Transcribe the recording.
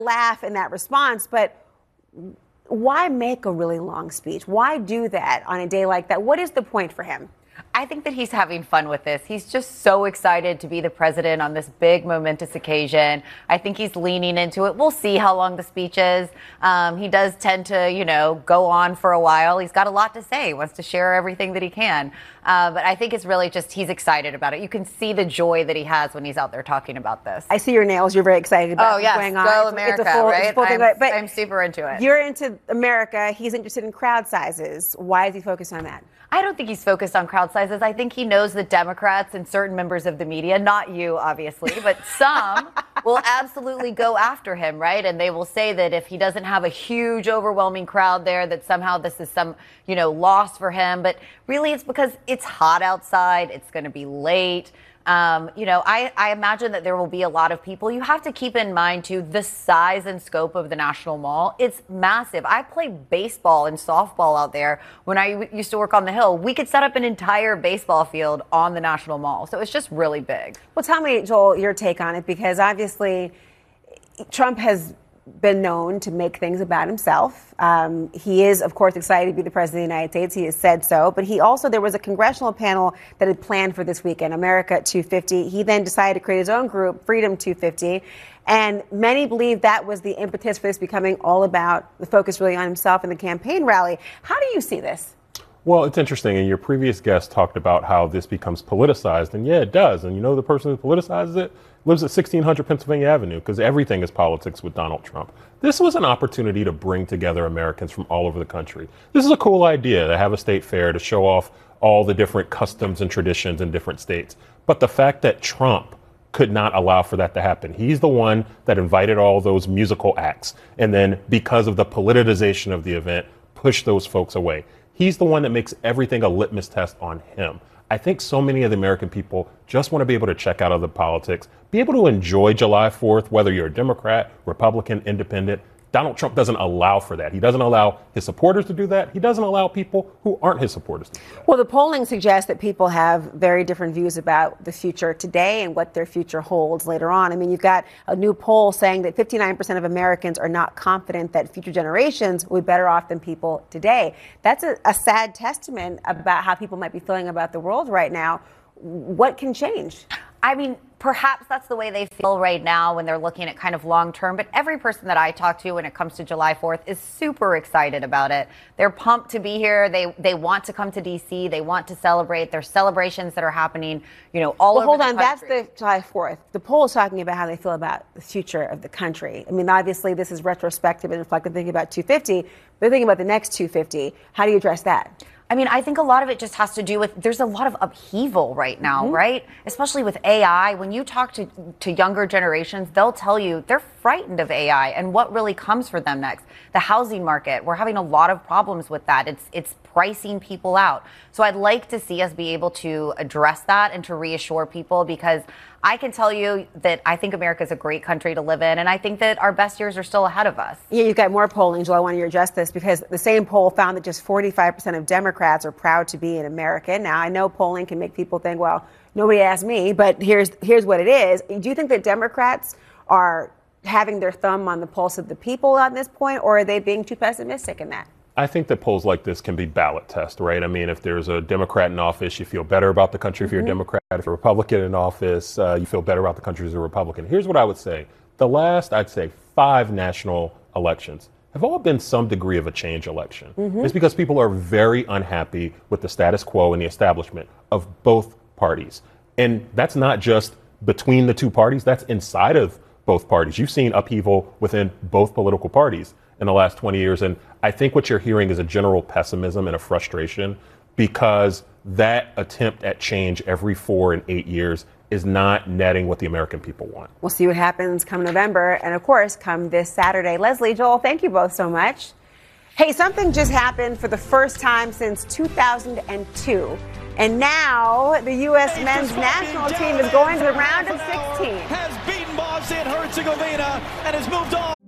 laugh in that response, but why make a really long speech? Why do that on a day like that? What is the point for him? I think that he's having fun with this. He's just so excited to be the president on this big, momentous occasion. I think he's leaning into it. We'll see how long the speech is. He does tend to, go on for a while. He's got a lot to say. He wants to share everything that he can. But I think it's really just he's excited about it. You can see the joy that he has when he's out there talking about this. I see your nails. You're very excited about what's going on. Go America, right? But I'm super into it. You're into America. He's interested in crowd sizes. Why is he focused on that? I don't think he's focused on crowd sizes. I think he knows that Democrats and certain members of the media, not you, obviously, but some will absolutely go after him, right? And they will say that if he doesn't have a huge, overwhelming crowd there, that somehow this is some, loss for him. But really, it's because it's hot outside. It's going to be late. I imagine that there will be a lot of people. You have to keep in mind, too, the size and scope of the National Mall. It's massive. I played baseball and softball out there when I used to work on the Hill. We could set up an entire baseball field on the National Mall. So it's just really big. Well, tell me, Joel, your take on it, because obviously Trump has been known to make things about himself. He is, of course, excited to be the president of the United States. He has said so. But there was a congressional panel that had planned for this weekend, America 250. He then decided to create his own group, Freedom 250. And many believe that was the impetus for this becoming all about the focus really on himself and the campaign rally. How do you see this? Well, it's interesting. And your previous guest talked about how this becomes politicized. And yeah, it does. And the person who politicizes it lives at 1600 Pennsylvania Avenue, because everything is politics with Donald Trump. This was an opportunity to bring together Americans from all over the country. This is a cool idea to have a state fair to show off all the different customs and traditions in different states. But the fact that Trump could not allow for that to happen. He's the one that invited all those musical acts. And then because of the politicization of the event, pushed those folks away. He's the one that makes everything a litmus test on him. I think so many of the American people just want to be able to check out other politics, be able to enjoy July 4th, whether you're a Democrat, Republican, Independent. Donald Trump doesn't allow for that. He doesn't allow his supporters to do that. He doesn't allow people who aren't his supporters to do that. Well, the polling suggests that people have very different views about the future today and what their future holds later on. I mean, you've got a new poll saying that 59% of Americans are not confident that future generations will be better off than people today. That's a sad testament about how people might be feeling about the world right now. What can change? I mean, perhaps that's the way they feel right now when they're looking at kind of long term. But every person that I talk to when it comes to July 4th is super excited about it. They're pumped to be here. They want to come to D.C. They want to celebrate. There's celebrations that are happening, all over the country. Hold on. That's the July 4th. The poll is talking about how they feel about the future of the country. I mean, obviously, this is retrospective and reflective, thinking about 250. They're thinking about the next 250. How do you address that? I mean, I think a lot of it just has to do with there's a lot of upheaval right now, right? Especially with AI. When you talk to younger generations, they'll tell you they're frightened of AI and what really comes for them next. The housing market, we're having a lot of problems with that. It's pricing people out. So I'd like to see us be able to address that and to reassure people, because I can tell you that I think America is a great country to live in, and I think that our best years are still ahead of us. Yeah, you've got more polling, Joel. I want to address this because the same poll found that just 45% of Democrats are proud to be an American. Now, I know polling can make people think, well, nobody asked me, but here's what it is. Do you think that Democrats are having their thumb on the pulse of the people at this point, or are they being too pessimistic in that? I think that polls like this can be ballot test, right? I mean, if there's a Democrat in office, you feel better about the country if you're a Democrat. If you're a Republican in office, you feel better about the country as a Republican. Here's what I would say. The last, I'd say, 5 national elections have all been some degree of a change election. It's because people are very unhappy with the status quo and the establishment of both parties. And that's not just between the two parties, that's inside of both parties. You've seen upheaval within both political parties in the last 20 years. And I think what you're hearing is a general pessimism and a frustration, because that attempt at change every 4 and 8 years is not netting what the American people want. We'll see what happens come November. And of course, come this Saturday. Leslie, Joel, thank you both so much. Hey, something just happened for the first time since 2002. And now the U.S. men's national team is going to the round of 16. Has beaten Bosnia and Herzegovina and has moved on.